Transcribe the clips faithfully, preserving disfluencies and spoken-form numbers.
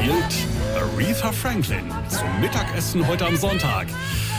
spielt Aretha Franklin zum Mittagessen heute am Sonntag.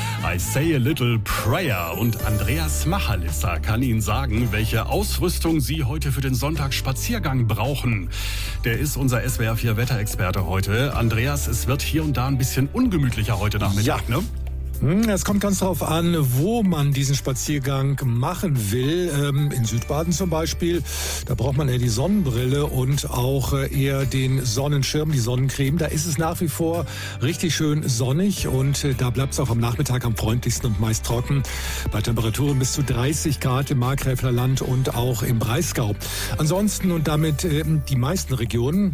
I Say a Little Prayer und Andreas Machalitzer kann Ihnen sagen, welche Ausrüstung Sie heute für den Sonntagsspaziergang brauchen. Der ist unser S W R vier Wetterexperte heute. Andreas, es wird hier und da ein bisschen ungemütlicher heute Nachmittag, ja. ne? Es kommt ganz darauf an, wo man diesen Spaziergang machen will. In Südbaden zum Beispiel, da braucht man eher die Sonnenbrille und auch eher den Sonnenschirm, die Sonnencreme. Da ist es nach wie vor richtig schön sonnig und da bleibt es auch am Nachmittag am freundlichsten und meist trocken. Bei Temperaturen bis zu dreißig Grad im Markgräfler Land und auch im Breisgau. Ansonsten und damit die meisten Regionen,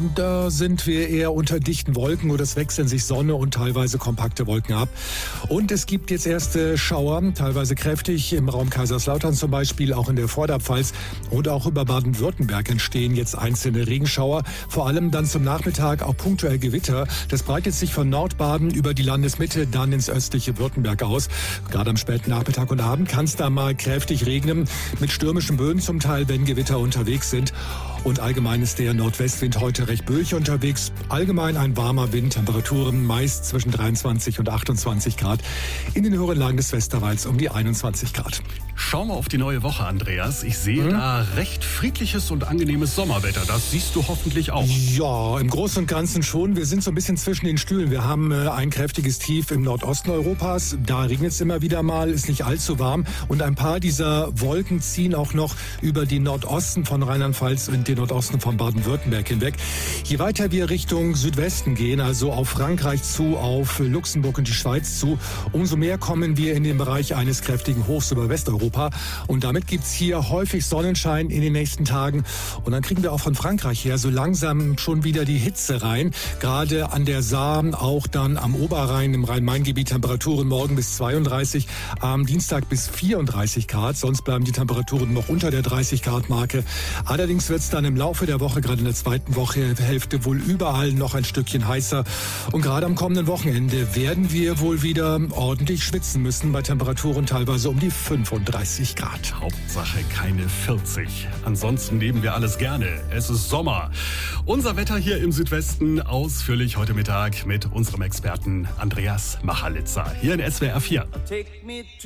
da sind wir eher unter dichten Wolken oder es wechseln sich Sonne und teilweise kompakte Wolken ab. Und es gibt jetzt erste Schauer, teilweise kräftig, im Raum Kaiserslautern zum Beispiel, auch in der Vorderpfalz und auch über Baden-Württemberg entstehen jetzt einzelne Regenschauer. Vor allem dann zum Nachmittag auch punktuell Gewitter. Das breitet sich von Nordbaden über die Landesmitte dann ins östliche Württemberg aus. Gerade am späten Nachmittag und Abend kann es da mal kräftig regnen, mit stürmischen Böen zum Teil, wenn Gewitter unterwegs sind. Und allgemein ist der Nordwestwind heute recht böig unterwegs. Allgemein ein warmer Wind, Temperaturen meist zwischen dreiundzwanzig und achtundzwanzig Grad. In den höheren Lagen des Westerwalds um die einundzwanzig Grad. Schauen wir auf die neue Woche, Andreas. Ich sehe hm? da recht friedliches und angenehmes Sommerwetter. Das siehst du hoffentlich auch. Ja, im Großen und Ganzen schon. Wir sind so ein bisschen zwischen den Stühlen. Wir haben äh, ein kräftiges Tief im Nordosten Europas. Da regnet es immer wieder mal, ist nicht allzu warm. Und ein paar dieser Wolken ziehen auch noch über die Nordosten von Rheinland-Pfalz und den Nordosten von Baden-Württemberg hinweg. Je weiter wir Richtung Südwesten gehen, also auf Frankreich zu, auf Luxemburg und die Schweiz zu, umso mehr kommen wir in den Bereich eines kräftigen Hochs über Westeuropa. Und damit gibt's hier häufig Sonnenschein in den nächsten Tagen. Und dann kriegen wir auch von Frankreich her so langsam schon wieder die Hitze rein. Gerade an der Saar, auch dann am Oberrhein, im Rhein-Main-Gebiet Temperaturen morgen bis zweiunddreißig, am Dienstag bis vierunddreißig Grad. Sonst bleiben die Temperaturen noch unter der dreißig Grad Marke. Allerdings wird's dann im Laufe der Woche, gerade in der zweiten Wochehälfte, wohl überall noch ein Stückchen heißer. Und gerade am kommenden Wochenende werden wir wohl wieder ordentlich schwitzen müssen, bei Temperaturen teilweise um die fünfunddreißig Grad. Hauptsache keine vierzig. Ansonsten nehmen wir alles gerne. Es ist Sommer. Unser Wetter hier im Südwesten ausführlich heute Mittag mit unserem Experten Andreas Machalitzer hier in S W R vier.